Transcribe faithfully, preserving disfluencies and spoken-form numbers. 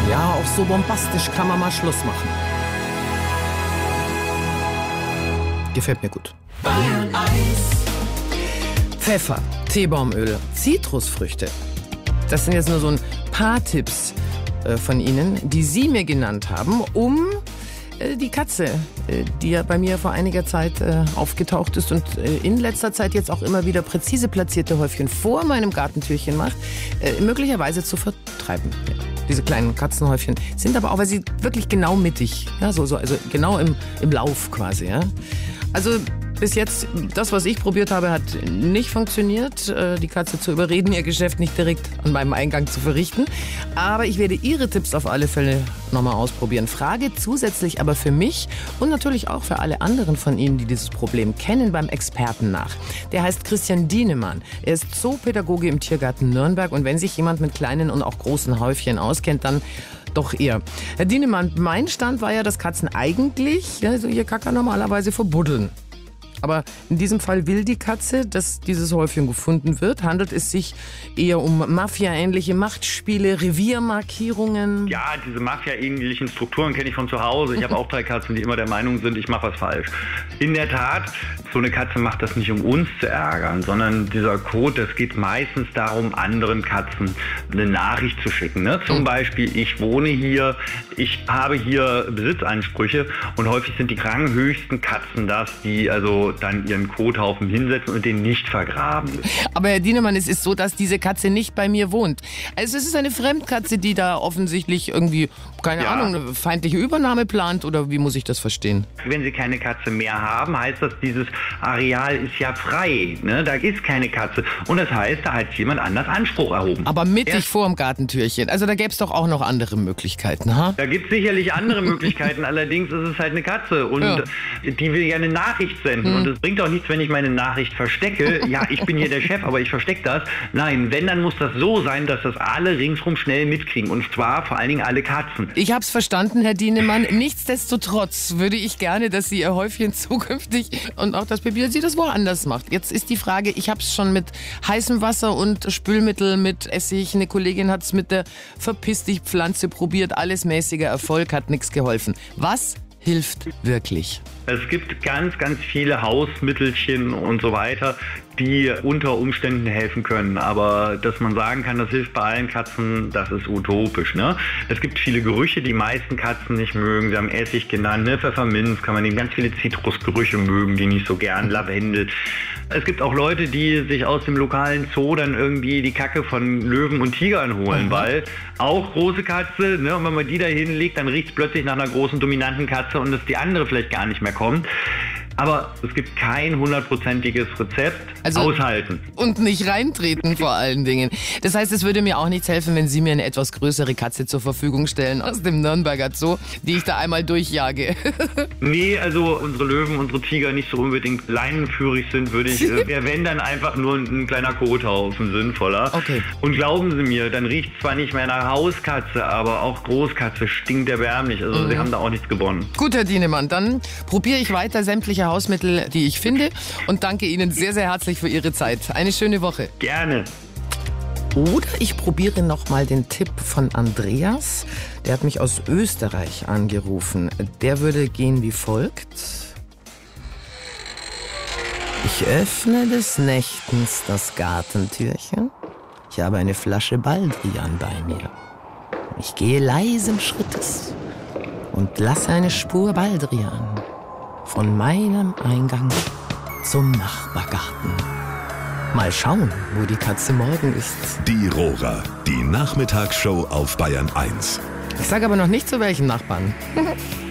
Ja, auch so bombastisch kann man mal Schluss machen. Gefällt mir gut. Bayern eins. Pfeffer, Teebaumöl, Zitrusfrüchte. Das sind jetzt nur so ein paar Tipps äh, von Ihnen, die Sie mir genannt haben, um äh, die Katze, äh, die ja bei mir vor einiger Zeit äh, aufgetaucht ist und äh, in letzter Zeit jetzt auch immer wieder präzise platzierte Häufchen vor meinem Gartentürchen macht, äh, möglicherweise zu vertreiben. Ja. Diese kleinen Katzenhäufchen sind aber auch, weil sie wirklich genau mittig, ja, so, so, also genau im, im Lauf quasi. Ja. Also bis jetzt, das, was ich probiert habe, hat nicht funktioniert, die Katze zu überreden, ihr Geschäft nicht direkt an meinem Eingang zu verrichten. Aber ich werde Ihre Tipps auf alle Fälle nochmal ausprobieren. Frage zusätzlich aber für mich und natürlich auch für alle anderen von Ihnen, die dieses Problem kennen, beim Experten nach. Der heißt Christian Dienemann. Er ist Zoopädagoge im Tiergarten Nürnberg. Und wenn sich jemand mit kleinen und auch großen Häufchen auskennt, dann doch eher. Herr Dienemann, mein Stand war ja, dass Katzen eigentlich, also ihr Kacker normalerweise verbuddeln. Aber in diesem Fall will die Katze, dass dieses Häufchen gefunden wird. Handelt es sich eher um Mafia-ähnliche Machtspiele, Reviermarkierungen? Ja, diese Mafia-ähnlichen Strukturen kenne ich von zu Hause. Ich habe auch drei Katzen, die immer der Meinung sind, ich mache was falsch. In der Tat, so eine Katze macht das nicht, um uns zu ärgern, sondern dieser Code, das geht meistens darum, anderen Katzen eine Nachricht zu schicken. Ne? Zum Beispiel, ich wohne hier, ich habe hier Besitzansprüche und häufig sind die ranghöchsten Katzen das, die also dann ihren Kothaufen hinsetzen und den nicht vergraben. Aber Herr Dienemann, es ist so, dass diese Katze nicht bei mir wohnt. Also es ist eine Fremdkatze, die da offensichtlich irgendwie, keine Ja. Ahnung, eine feindliche Übernahme plant, oder wie muss ich das verstehen? Wenn Sie keine Katze mehr haben, heißt das, dieses Areal ist ja frei. Ne? Da ist keine Katze. Und das heißt, da hat jemand anders Anspruch erhoben. Aber mittig Ja. vor dem Gartentürchen. Also da gäbe es doch auch noch andere Möglichkeiten, ha? Da gibt es sicherlich andere Möglichkeiten, allerdings ist es halt eine Katze und Ja. die will ja eine Nachricht senden. Und es bringt auch nichts, wenn ich meine Nachricht verstecke. Ja, ich bin hier der Chef, aber ich verstecke das. Nein, wenn, dann muss das so sein, dass das alle ringsrum schnell mitkriegen. Und zwar vor allen Dingen alle Katzen. Ich hab's verstanden, Herr Dienemann. Nichtsdestotrotz würde ich gerne, dass Sie Ihr Häufchen zukünftig und auch das Baby, dass sie das woanders macht. Jetzt ist die Frage, ich hab's schon mit heißem Wasser und Spülmittel, mit Essig. Eine Kollegin hat's mit der Verpiss-dich-Pflanze probiert. Alles mäßiger Erfolg, hat nichts geholfen. Was hilft wirklich? Es gibt ganz, ganz viele Hausmittelchen und so weiter, die unter Umständen helfen können. Aber dass man sagen kann, das hilft bei allen Katzen, das ist utopisch. Ne? Es gibt viele Gerüche, die meisten Katzen nicht mögen. Sie haben Essig genannt, ne? Pfefferminz kann man nehmen. Ganz viele Zitrusgerüche mögen die nicht so gern, Lavendel. Es gibt auch Leute, die sich aus dem lokalen Zoo dann irgendwie die Kacke von Löwen und Tigern holen, mhm. weil auch große Katze, ne? Und wenn man die da hinlegt, dann riecht es plötzlich nach einer großen, dominanten Katze und dass die andere vielleicht gar nicht mehr kommt. Aber es gibt kein hundertprozentiges Rezept. Also aushalten. Und nicht reintreten vor allen Dingen. Das heißt, es würde mir auch nichts helfen, wenn Sie mir eine etwas größere Katze zur Verfügung stellen aus dem Nürnberger Zoo, die ich da einmal durchjage. Nee, also unsere Löwen, unsere Tiger nicht so unbedingt leinenführig sind, würde ich, äh, wäre wenn dann einfach nur ein, ein kleiner Kothaufen sinnvoller. Okay. Und glauben Sie mir, dann riecht zwar nicht mehr nach Hauskatze, aber auch Großkatze stinkt erbärmlich. Also mhm. Sie haben da auch nichts gewonnen. Gut, Herr Dienemann, dann probiere ich weiter sämtliche Hausmittel, die ich finde, und danke Ihnen sehr, sehr herzlich für Ihre Zeit. Eine schöne Woche. Gerne. Oder ich probiere noch mal den Tipp von Andreas. Der hat mich aus Österreich angerufen. Der würde gehen wie folgt. Ich öffne des Nächtens das Gartentürchen. Ich habe eine Flasche Baldrian bei mir. Ich gehe leisen Schrittes und lasse eine Spur Baldrian von meinem Eingang zum Nachbargarten. Mal schauen, wo die Katze morgen ist. Die Rohrer, die Nachmittagsshow auf Bayern eins. Ich sage aber noch nicht, zu welchen Nachbarn.